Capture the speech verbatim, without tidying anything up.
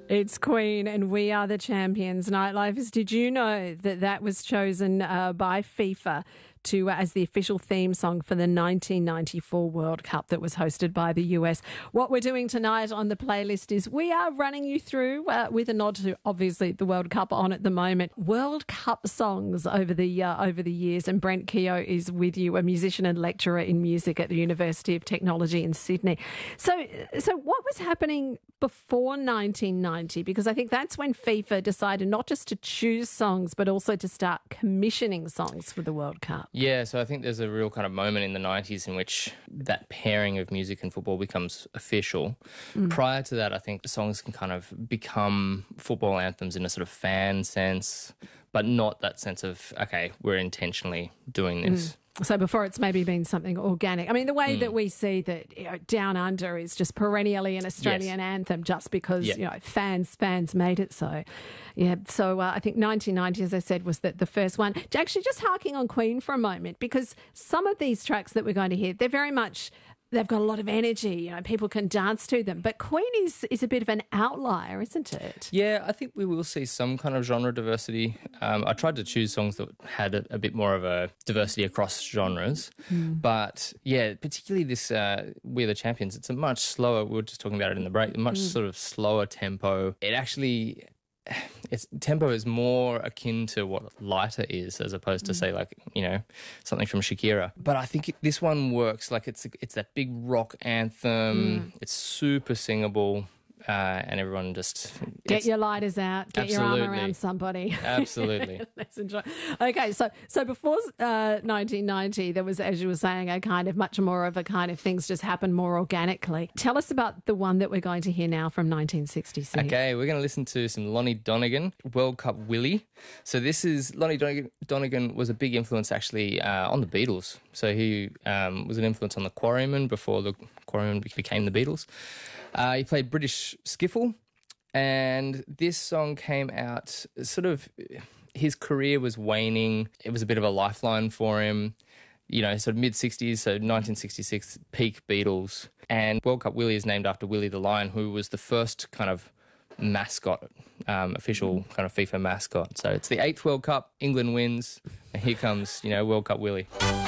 It's Queen and We Are the Champions. Nightlifers, did you know that that was chosen uh, by FIFA to uh, as the official theme song for the nineteen ninety-four World Cup that was hosted by the U S? What we're doing tonight on the playlist is we are running you through, uh, with a nod to obviously the World Cup on at the moment, World Cup songs over the uh, over the years. And Brent Keogh is with you, a musician and lecturer in music at the University of Technology in Sydney. So, so what was happening before nineteen ninety? Because I think that's when FIFA decided not just to choose songs, but also to start commissioning songs for the World Cup. Yeah, so I think there's a real kind of moment in the nineties in which that pairing of music and football becomes official. Mm. Prior to that, I think the songs can kind of become football anthems in a sort of fan sense, but not that sense of, okay, we're intentionally doing this. Mm. So before it's maybe been something organic. I mean, the way mm. that we see that, you know, Down Under is just perennially an Australian yes. anthem just because, yep. you know, fans fans made it so. Yeah, so uh, I think nineteen ninety, as I said, was the, the first one. Actually, just harking on Queen for a moment, because some of these tracks that we're going to hear, they're very much... they've got a lot of energy, you know, people can dance to them. But Queen is, is a bit of an outlier, isn't it? Yeah, I think we will see some kind of genre diversity. Um, I tried to choose songs that had a, a bit more of a diversity across genres. Mm. But, yeah, particularly this uh, We're the Champions, it's a much slower, we were just talking about it in the break, a much mm. sort of slower tempo. It actually... its tempo is more akin to what Lighter is, as opposed to mm. say like, you know, something from Shakira. But I think it, this one works. Like it's it's that big rock anthem. Mm. It's super singable. Uh, and everyone just... Get your lighters out. Get absolutely. your arm around somebody. Absolutely. Let's enjoy. Okay, so so before uh, nineteen ninety, there was, as you were saying, a kind of much more of a kind of things just happen more organically. Tell us about the one that we're going to hear now from nineteen sixty-six. Okay, we're going to listen to some Lonnie Donegan, World Cup Willie. So this is... Lonnie Donegan, Donegan was a big influence actually uh, on the Beatles. So he um, was an influence on the Quarrymen before the Quarrymen became the Beatles. Uh, he played British skiffle, and this song came out sort of... his career was waning. It was a bit of a lifeline for him. You know, sort of mid-sixties, so nineteen sixty-six, peak Beatles. And World Cup Willie is named after Willie the Lion, who was the first kind of mascot, um, official kind of FIFA mascot. So it's the eighth World Cup, England wins, and here comes, you know, World Cup Willie.